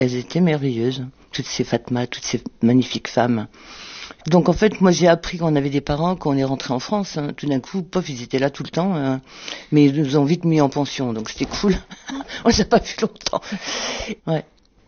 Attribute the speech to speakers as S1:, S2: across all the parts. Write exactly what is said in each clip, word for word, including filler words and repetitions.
S1: Elles étaient merveilleuses, toutes ces Fatma, toutes ces magnifiques femmes. Donc en fait, moi j'ai appris qu'on avait des parents, quand on est rentré en France, hein, tout d'un coup, pof, ils étaient là tout le temps, hein, mais ils nous ont vite mis en pension, donc c'était cool. On les a pas vu longtemps. Ouais.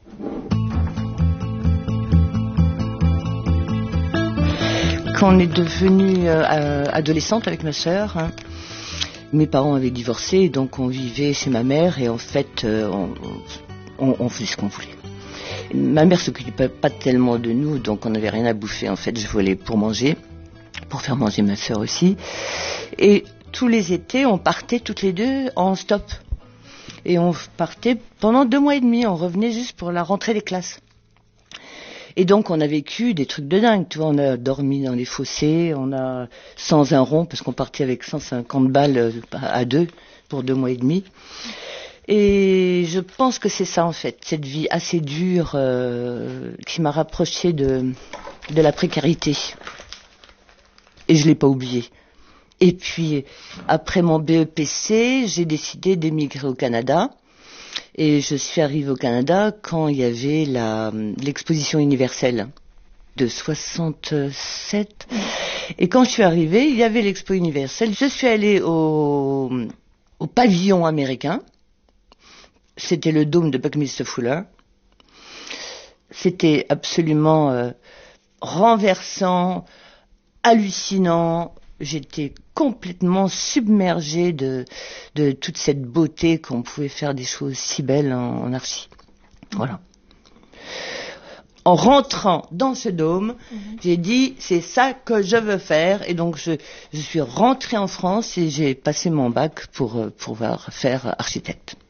S1: Quand on est devenue euh, adolescente avec ma sœur, hein, mes parents avaient divorcé, donc on vivait chez ma mère et en fait, euh, on, on, on faisait ce qu'on voulait. Ma mère s'occupait pas tellement de nous, donc on n'avait rien à bouffer. En fait, je volais pour manger, pour faire manger ma sœur aussi. Et tous les étés, on partait toutes les deux en stop. Et on partait pendant deux mois et demi. On revenait juste pour la rentrée des classes. Et donc, on a vécu des trucs de dingue. Tu vois, on a dormi dans les fossés, on a sans un rond, parce qu'on partait avec cent cinquante balles à deux pour deux mois et demi. Et je pense que c'est ça en fait, cette vie assez dure euh, qui m'a rapprochée de, de la précarité. Et je l'ai pas oublié. Et puis, après mon B E P C, j'ai décidé d'émigrer au Canada. Et je suis arrivée au Canada quand il y avait la, l'exposition universelle de soixante-sept. Et quand je suis arrivée, il y avait l'expo universelle. Je suis allée au, au pavillon américain. C'était le dôme de Buckminster Fuller. C'était absolument euh, renversant, hallucinant. J'étais complètement submergée de, de toute cette beauté qu'on pouvait faire des choses si belles en, en archi. Voilà. En rentrant dans ce dôme, mmh. j'ai dit c'est ça que je veux faire et donc je, je suis rentrée en France et j'ai passé mon bac pour, pour pouvoir faire architecte.